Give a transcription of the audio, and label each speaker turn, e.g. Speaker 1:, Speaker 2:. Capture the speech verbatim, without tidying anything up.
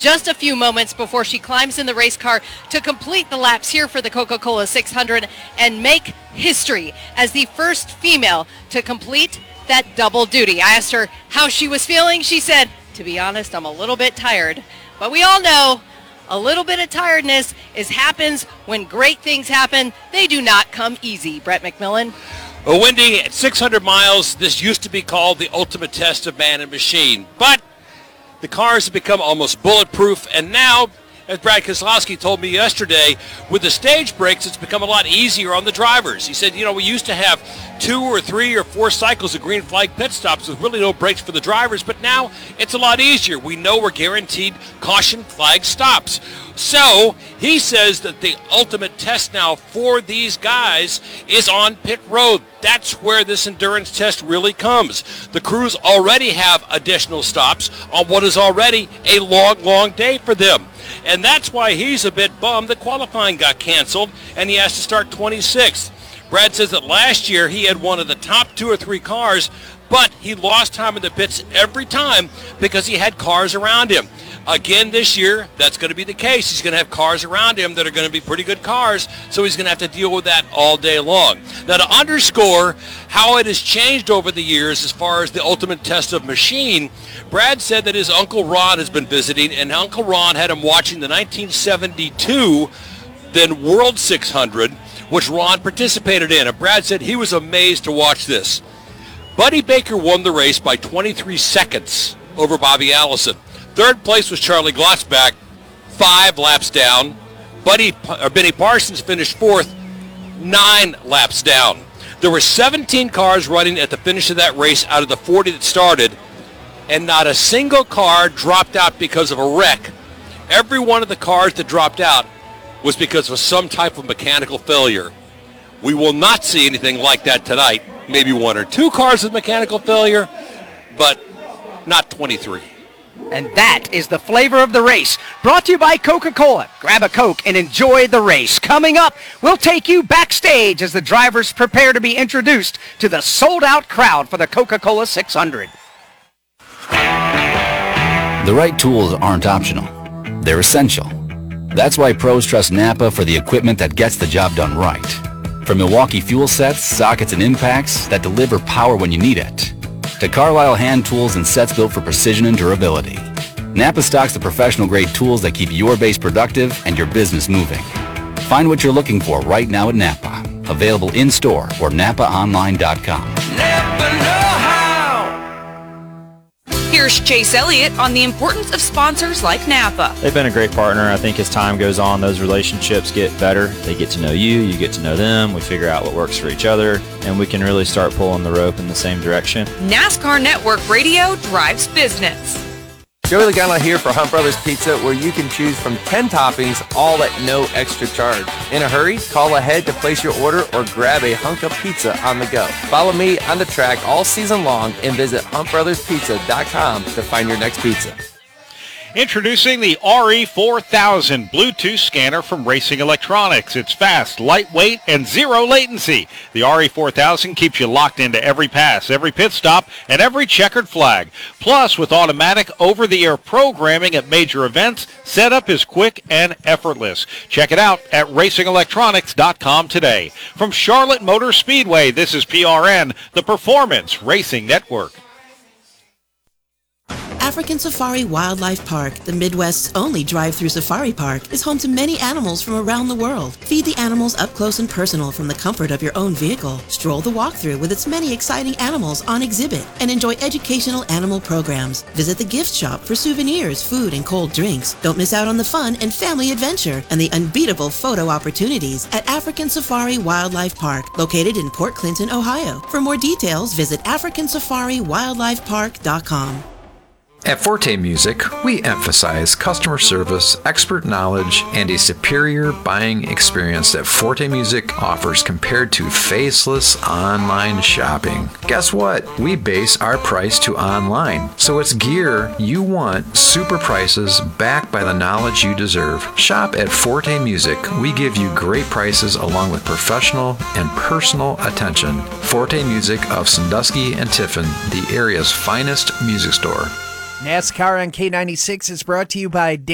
Speaker 1: just a few moments before she climbs in the race car to complete the laps here for the Coca-Cola six hundred and make history as the first female to complete that double duty. I asked her how she was feeling. She said, to be honest, I'm a little bit tired. But we all know a little bit of tiredness is happens when great things happen. They do not come easy. Brett McMillan.
Speaker 2: Well, Wendy, at six hundred miles, this used to be called the ultimate test of man and machine. But the cars have become almost bulletproof, and now, as Brad Keselowski told me yesterday, with the stage brakes, it's become a lot easier on the drivers. He said, you know, we used to have two or three or four cycles of green flag pit stops with really no brakes for the drivers, but now it's a lot easier. We know we're guaranteed caution flag stops. So he says that the ultimate test now for these guys is on pit road. That's where this endurance test really comes. The crews already have additional stops on what is already a long, long day for them. And that's why he's a bit bummed that qualifying got canceled and he has to start twenty-sixth. Brad says that last year he had one of the top two or three cars, but he lost time in the pits every time because he had cars around him. Again this year, that's going to be the case. He's going to have cars around him that are going to be pretty good cars, so he's going to have to deal with that all day long. Now, to underscore how it has changed over the years as far as the ultimate test of machine, Brad said that his Uncle Ron has been visiting, and Uncle Ron had him watching the nineteen seventy-two then World six hundred, which Ron participated in. And Brad said he was amazed to watch this. Buddy Baker won the race by twenty-three seconds over Bobby Allison. Third place was Charlie Glotzback, five laps down. Buddy, or Benny Parsons finished fourth, nine laps down. There were seventeen cars running at the finish of that race out of the forty that started, and not a single car dropped out because of a wreck. Every one of the cars that dropped out was because of some type of mechanical failure. We will not see anything like that tonight. Maybe one or two cars with mechanical failure, but not twenty-three.
Speaker 3: And that is the flavor of the race, brought to you by Coca-Cola. Grab a Coke and enjoy the race. Coming up, we'll take you backstage as the drivers prepare to be introduced to the sold-out crowd for the Coca-Cola six hundred.
Speaker 4: The right tools aren't optional. They're essential. That's why pros trust Napa for the equipment that gets the job done right. From Milwaukee fuel sets, sockets, and impacts that deliver power when you need it, to Carlisle hand tools and sets built for precision and durability, Napa stocks the professional-grade tools that keep your base productive and your business moving. Find what you're looking for right now at Napa. Available in-store or napa online dot com.
Speaker 5: Napa know-how.
Speaker 6: Here's Chase Elliott on the importance of sponsors like Napa.
Speaker 7: They've been a great partner. I think as time goes on, those relationships get better. They get to know you, you get to know them. We figure out what works for each other, and we can really start pulling the rope in the same direction.
Speaker 6: NASCAR Network Radio drives business.
Speaker 8: Joey Lagana here for Hunt Brothers Pizza, where you can choose from ten toppings, all at no extra charge. In a hurry, call ahead to place your order or grab a hunk of pizza on the go. Follow me on the track all season long and visit hunt brothers pizza dot com to find your next pizza.
Speaker 9: Introducing the R E four thousand Bluetooth scanner from Racing Electronics. It's fast, lightweight, and zero latency. The R E four thousand keeps you locked into every pass, every pit stop, and every checkered flag. Plus, with automatic over-the-air programming at major events, setup is quick and effortless. Check it out at racing electronics dot com today. From Charlotte Motor Speedway, this is P R N, the Performance Racing Network.
Speaker 10: African Safari Wildlife Park, the Midwest's only drive-through safari park, is home to many animals from around the world. Feed the animals up close and personal from the comfort of your own vehicle. Stroll the walkthrough with its many exciting animals on exhibit and enjoy educational animal programs. Visit the gift shop for souvenirs, food, and cold drinks. Don't miss out on the fun and family adventure and the unbeatable photo opportunities at African Safari Wildlife Park, located in Port Clinton, Ohio. For more details, visit african safari wildlife park dot com.
Speaker 11: At Forte Music, we emphasize customer service, expert knowledge, and a superior buying experience that Forte Music offers compared to faceless online shopping. Guess what? We base our price to online, so it's gear you want, super prices backed by the knowledge you deserve. Shop at Forte Music. We give you great prices along with professional and personal attention. Forte Music of Sandusky and Tiffin, the area's finest music store.
Speaker 12: NASCAR on K ninety-six is brought to you by